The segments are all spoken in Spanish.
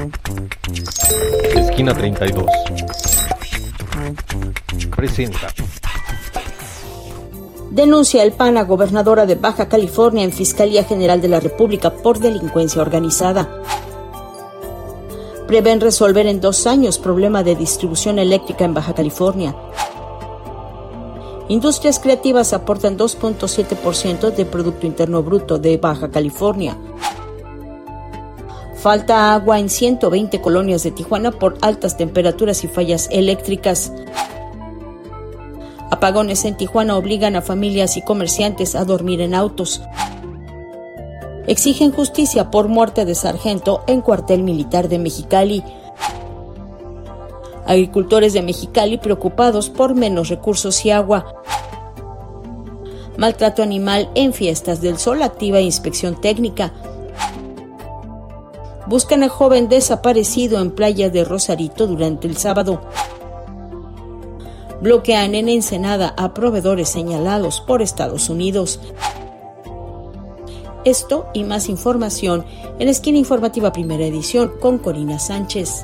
Esquina 32 presenta. Denuncia el PAN a gobernadora de Baja California en Fiscalía General de la República por delincuencia organizada. Prevén resolver en 2 años problema de distribución eléctrica en Baja California. Industrias creativas aportan 2.7% del Producto Interno Bruto de Baja California. Falta agua en 120 colonias de Tijuana por altas temperaturas y fallas eléctricas. Apagones en Tijuana obligan a familias y comerciantes a dormir en autos. Exigen justicia por muerte de sargento en cuartel militar de Mexicali. Agricultores de Mexicali preocupados por menos recursos y agua. Maltrato animal en Fiestas del Sol, activa inspección técnica. Buscan a joven desaparecido en playa de Rosarito durante el sábado. Bloquean en Ensenada a proveedores señalados por Estados Unidos. Esto y más información en Esquina Informativa Primera Edición con Corina Sánchez.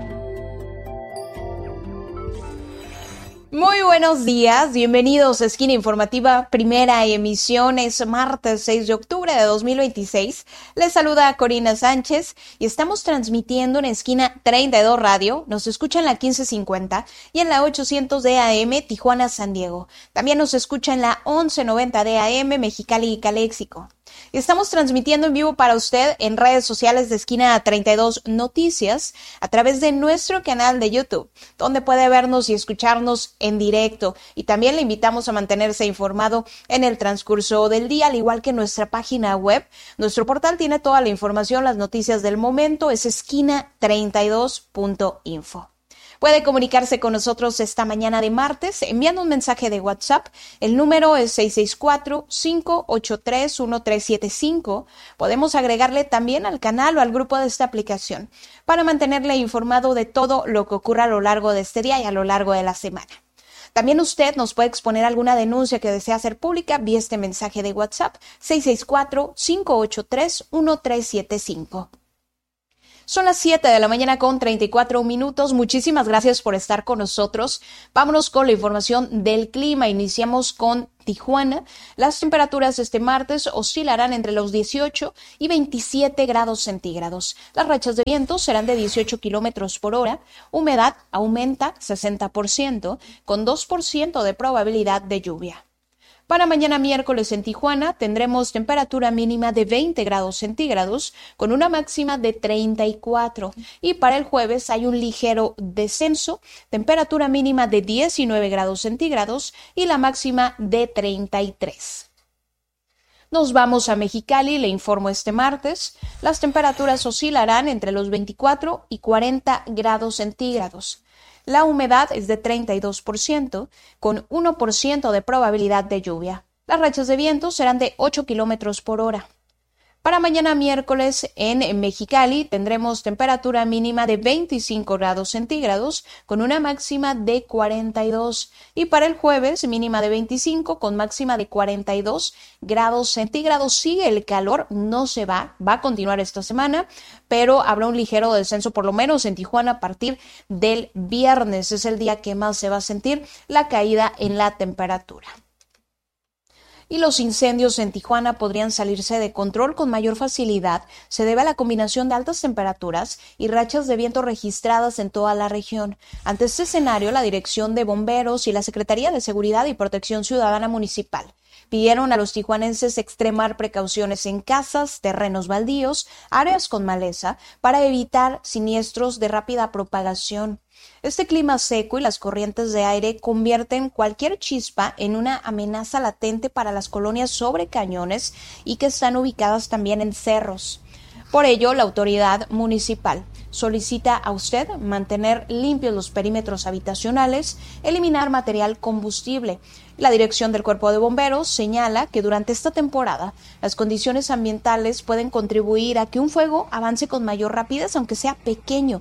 Muy buenos días, bienvenidos a Esquina Informativa, primera emisión, es martes 6 de octubre de 2026. Les saluda Corina Sánchez y estamos transmitiendo en Esquina 32 Radio, nos escucha en la 1550 y en la 800 de AM Tijuana, San Diego. También nos escucha en la 1190 de AM Mexicali y Caléxico. Estamos transmitiendo en vivo para usted en redes sociales de Esquina 32 Noticias a través de nuestro canal de YouTube, donde puede vernos y escucharnos en directo. Y también le invitamos a mantenerse informado en el transcurso del día, al igual que nuestra página web. Nuestro portal tiene toda la información, las noticias del momento, es esquina32.info. Puede comunicarse con nosotros esta mañana de martes enviando un mensaje de WhatsApp. El número es 664-583-1375. Podemos agregarle también al canal o al grupo de esta aplicación para mantenerle informado de todo lo que ocurra a lo largo de este día y a lo largo de la semana. También usted nos puede exponer alguna denuncia que desea hacer pública vía este mensaje de WhatsApp 664-583-1375. Son las 7 de la mañana con 34 minutos. Muchísimas gracias por estar con nosotros. Vámonos con la información del clima. Iniciamos con Tijuana. Las temperaturas este martes oscilarán entre los 18 y 27 grados centígrados. Las rachas de viento serán de 18 kilómetros por hora. Humedad aumenta 60%, con 2% de probabilidad de lluvia. Para mañana miércoles en Tijuana tendremos temperatura mínima de 20 grados centígrados con una máxima de 34. Y para el jueves hay un ligero descenso, temperatura mínima de 19 grados centígrados y la máxima de 33. Nos vamos a Mexicali, le informo este martes. Las temperaturas oscilarán entre los 24 y 40 grados centígrados. La humedad es de 32%, con 1% de probabilidad de lluvia. Las rachas de viento serán de 8 kilómetros por hora. Para mañana miércoles en Mexicali tendremos temperatura mínima de 25 grados centígrados con una máxima de 42. Y para el jueves mínima de 25 con máxima de 42 grados centígrados. Sigue el calor, no se va a continuar esta semana, pero habrá un ligero descenso por lo menos en Tijuana a partir del viernes. Es el día que más se va a sentir la caída en la temperatura. Y los incendios en Tijuana podrían salirse de control con mayor facilidad. Se debe a la combinación de altas temperaturas y rachas de viento registradas en toda la región. Ante este escenario, la Dirección de Bomberos y la Secretaría de Seguridad y Protección Ciudadana Municipal pidieron a los tijuanenses extremar precauciones en casas, terrenos baldíos, áreas con maleza, para evitar siniestros de rápida propagación. Este clima seco y las corrientes de aire convierten cualquier chispa en una amenaza latente para las colonias sobre cañones y que están ubicadas también en cerros. Por ello, la autoridad municipal solicita a usted mantener limpios los perímetros habitacionales, eliminar material combustible. La dirección del Cuerpo de Bomberos señala que durante esta temporada las condiciones ambientales pueden contribuir a que un fuego avance con mayor rapidez, aunque sea pequeño.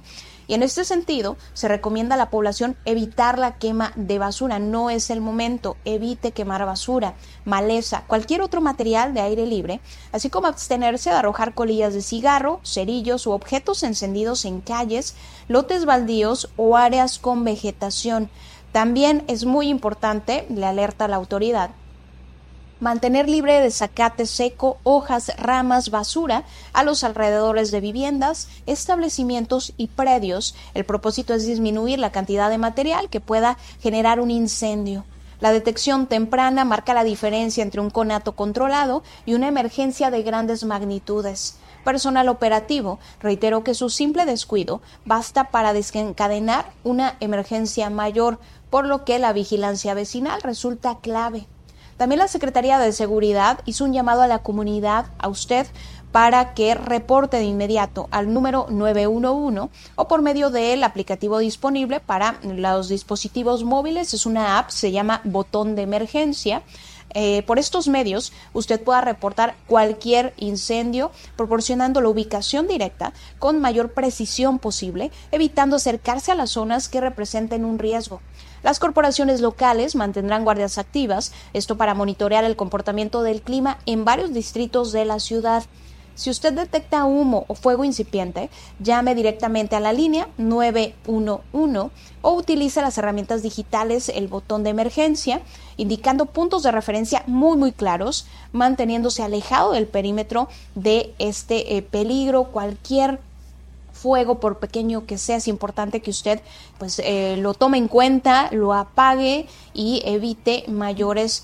Y en este sentido, se recomienda a la población evitar la quema de basura. No es el momento. Evite quemar basura, maleza, cualquier otro material de aire libre, así como abstenerse de arrojar colillas de cigarro, cerillos u objetos encendidos en calles, lotes baldíos o áreas con vegetación. También es muy importante, le alerta la autoridad, mantener libre de zacate seco, hojas, ramas, basura a los alrededores de viviendas, establecimientos y predios. El propósito es disminuir la cantidad de material que pueda generar un incendio. La detección temprana marca la diferencia entre un conato controlado y una emergencia de grandes magnitudes. Personal operativo reiteró que su simple descuido basta para desencadenar una emergencia mayor, por lo que la vigilancia vecinal resulta clave. También la Secretaría de Seguridad hizo un llamado a la comunidad, a usted, para que reporte de inmediato al número 911 o por medio del aplicativo disponible para los dispositivos móviles. Es una app, se llama Botón de Emergencia. Por estos medios, usted pueda reportar cualquier incendio, proporcionando la ubicación directa con mayor precisión posible, evitando acercarse a las zonas que representen un riesgo. Las corporaciones locales mantendrán guardias activas, esto para monitorear el comportamiento del clima en varios distritos de la ciudad. Si usted detecta humo o fuego incipiente, llame directamente a la línea 911 o utilice las herramientas digitales, el botón de emergencia, indicando puntos de referencia muy claros, manteniéndose alejado del perímetro de este peligro. Cualquier fuego, por pequeño que sea, es importante que usted lo tome en cuenta, lo apague y evite mayores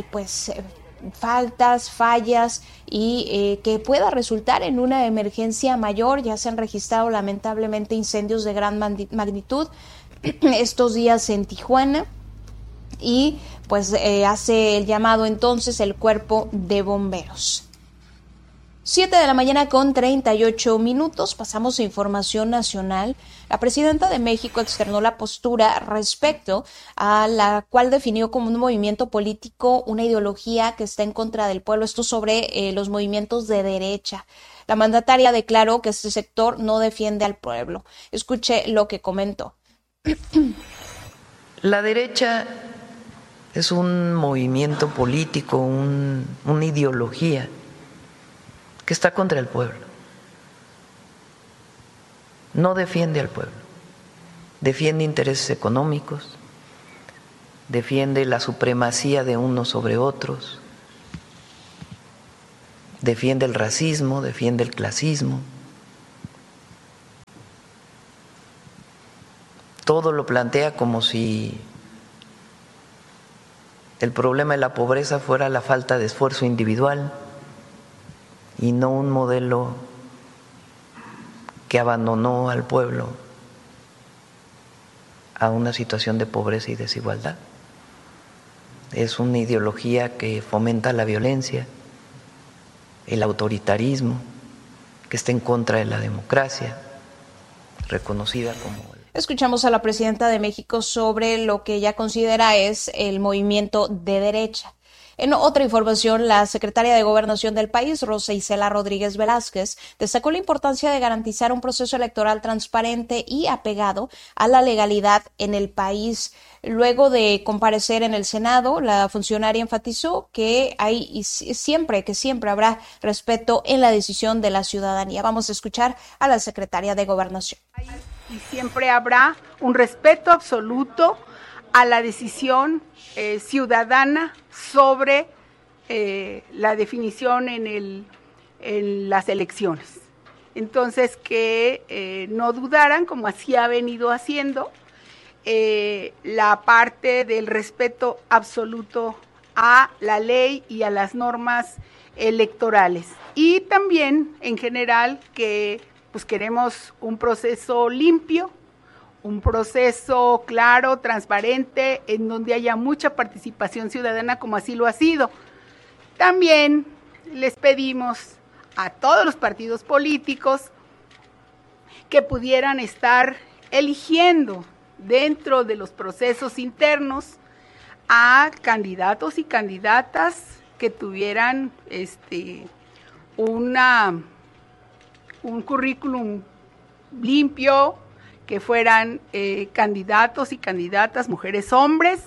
fallas y que pueda resultar en una emergencia mayor. Ya se han registrado lamentablemente incendios de gran magnitud estos días en Tijuana y hace el llamado entonces el cuerpo de bomberos. 7 de la mañana con 38 minutos, pasamos a información nacional. La presidenta de México externó la postura respecto a la cual definió como un movimiento político, una ideología que está en contra del pueblo, esto sobre los movimientos de derecha. La mandataria declaró que este sector no defiende al pueblo. Escuche lo que comentó. La derecha es un movimiento político, una ideología que está contra el pueblo. No defiende al pueblo, defiende intereses económicos, defiende la supremacía de unos sobre otros, defiende el racismo, defiende el clasismo. Todo lo plantea como si el problema de la pobreza fuera la falta de esfuerzo individual y no un modelo que abandonó al pueblo a una situación de pobreza y desigualdad. Es una ideología que fomenta la violencia, el autoritarismo, que está en contra de la democracia, reconocida como... Escuchamos a la presidenta de México sobre lo que ella considera es el movimiento de derecha. En otra información, la secretaria de Gobernación del país, Rosa Isela Rodríguez Velázquez, destacó la importancia de garantizar un proceso electoral transparente y apegado a la legalidad en el país. Luego de comparecer en el Senado, la funcionaria enfatizó que siempre habrá respeto en la decisión de la ciudadanía. Vamos a escuchar a la secretaria de Gobernación. Y siempre habrá un respeto absoluto a la decisión ciudadana sobre la definición en las elecciones. Entonces, que no dudaran, como así ha venido haciendo, la parte del respeto absoluto a la ley y a las normas electorales. Y también, en general, que queremos un proceso limpio, un proceso claro, transparente, en donde haya mucha participación ciudadana, como así lo ha sido. También les pedimos a todos los partidos políticos que pudieran estar eligiendo dentro de los procesos internos a candidatos y candidatas que tuvieran un currículum limpio, que fueran candidatos y candidatas, mujeres, hombres,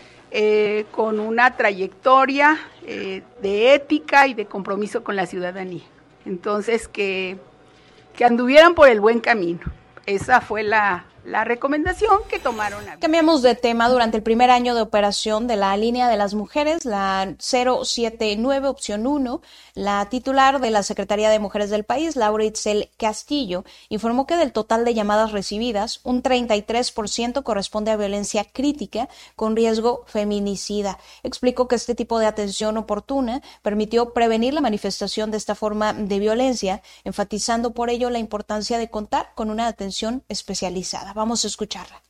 con una trayectoria de ética y de compromiso con la ciudadanía. Entonces, que anduvieran por el buen camino. Esa fue la recomendación que tomaron. Cambiamos de tema. Durante el primer año de operación de la línea de las mujeres, la 079 opción 1, la titular de la Secretaría de Mujeres del país, Laura Itzel Castillo, informó que del total de llamadas recibidas, un 33% corresponde a violencia crítica con riesgo feminicida. Explicó que este tipo de atención oportuna permitió prevenir la manifestación de esta forma de violencia, enfatizando por ello la importancia de contar con una atención especializada. Vamos a escucharla.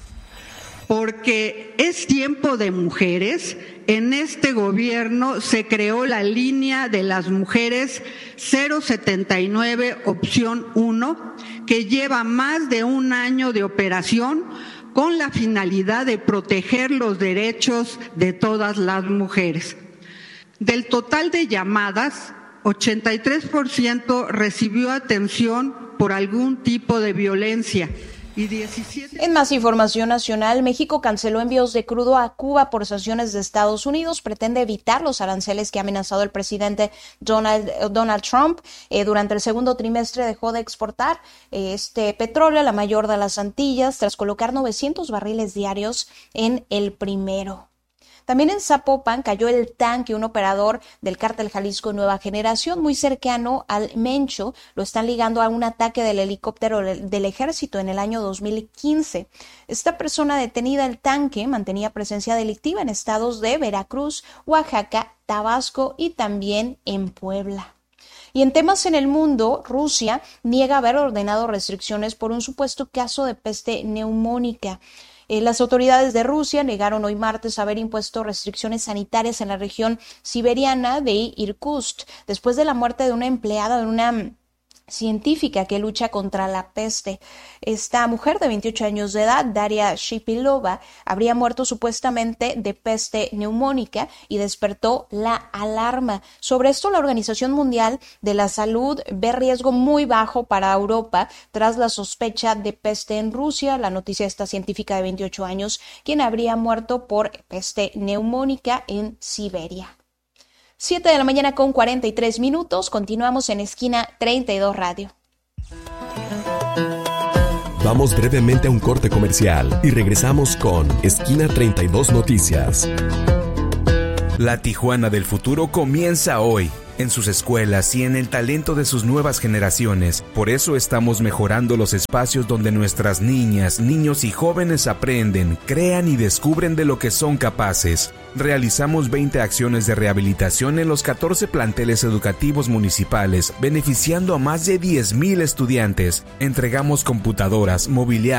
Porque es tiempo de mujeres. En este gobierno se creó la línea de las mujeres 079 opción 1, que lleva más de un año de operación con la finalidad de proteger los derechos de todas las mujeres. Del total de llamadas, 83% recibió atención por algún tipo de violencia. En más información nacional, México canceló envíos de crudo a Cuba por sanciones de Estados Unidos. Pretende evitar los aranceles que ha amenazado el presidente Donald Trump. Durante el segundo trimestre dejó de exportar este petróleo a la mayor de las Antillas tras colocar 900 barriles diarios en el primero. También en Zapopan cayó el tanque, un operador del cártel Jalisco Nueva Generación, muy cercano al Mencho. Lo están ligando a un ataque del helicóptero del ejército en el año 2015. Esta persona detenida el tanque mantenía presencia delictiva en estados de Veracruz, Oaxaca, Tabasco y también en Puebla. Y en temas en el mundo, Rusia niega haber ordenado restricciones por un supuesto caso de peste neumónica. Las autoridades de Rusia negaron hoy martes haber impuesto restricciones sanitarias en la región siberiana de Irkutsk después de la muerte de una empleada de una científica que lucha contra la peste. Esta mujer de 28 años de edad, Daria Shipilova, habría muerto supuestamente de peste neumónica y despertó la alarma. Sobre esto, la Organización Mundial de la Salud ve riesgo muy bajo para Europa tras la sospecha de peste en Rusia. La noticia de esta científica de 28 años, quien habría muerto por peste neumónica en Siberia. 7 de la mañana con 43 minutos. Continuamos en Esquina 32 Radio. Vamos brevemente a un corte comercial y regresamos con Esquina 32 Noticias. La Tijuana del futuro comienza hoy, en sus escuelas y en el talento de sus nuevas generaciones. Por eso estamos mejorando los espacios donde nuestras niñas, niños y jóvenes aprenden, crean y descubren de lo que son capaces. Realizamos 20 acciones de rehabilitación en los 14 planteles educativos municipales, beneficiando a más de 10,000 estudiantes. Entregamos computadoras, mobiliario,